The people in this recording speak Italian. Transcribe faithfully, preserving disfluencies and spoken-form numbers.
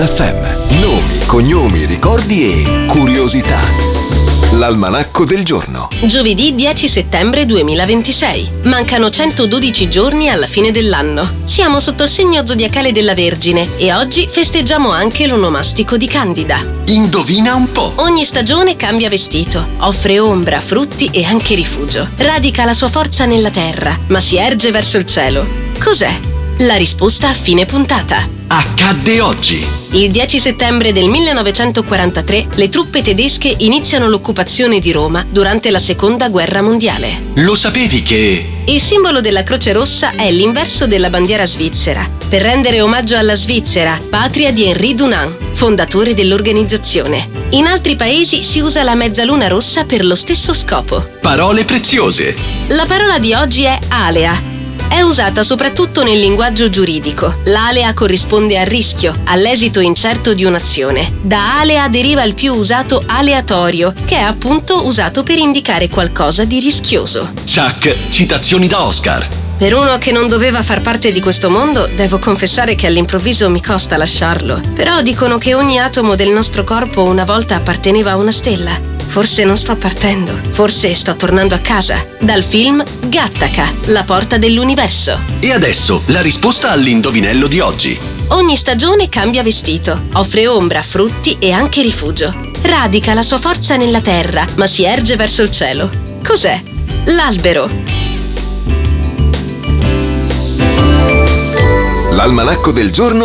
F M. Nomi, cognomi, ricordi e curiosità. L'almanacco del giorno. Giovedì dieci settembre duemilaventisei. Mancano centododici giorni alla fine dell'anno. Siamo sotto il segno zodiacale della Vergine e oggi festeggiamo anche l'onomastico di Candida. Indovina un po'. Ogni stagione cambia vestito, offre ombra, frutti e anche rifugio. Radica la sua forza nella terra, ma si erge verso il cielo. Cos'è? La risposta a fine puntata. Accadde oggi. Il dieci settembre del millenovecentoquarantatré le truppe tedesche iniziano l'occupazione di Roma durante la Seconda Guerra Mondiale. Lo sapevi che... Il simbolo della Croce Rossa è l'inverso della bandiera svizzera, per rendere omaggio alla Svizzera, patria di Henri Dunant, fondatore dell'organizzazione. In altri paesi si usa la mezzaluna rossa per lo stesso scopo. Parole preziose. La parola di oggi è alea. È usata soprattutto nel linguaggio giuridico. L'alea corrisponde al rischio, all'esito incerto di un'azione. Da alea deriva il più usato aleatorio, che è appunto usato per indicare qualcosa di rischioso. Chuck, citazioni da Oscar. Per uno che non doveva far parte di questo mondo, devo confessare che all'improvviso mi costa lasciarlo. Però dicono che ogni atomo del nostro corpo una volta apparteneva a una stella. Forse non sto partendo, forse sto tornando a casa. Dal film Gattaca, la porta dell'universo. E adesso la risposta all'indovinello di oggi. Ogni stagione cambia vestito, offre ombra, frutti e anche rifugio. Radica la sua forza nella terra, ma si erge verso il cielo. Cos'è? L'albero. L'almanacco del giorno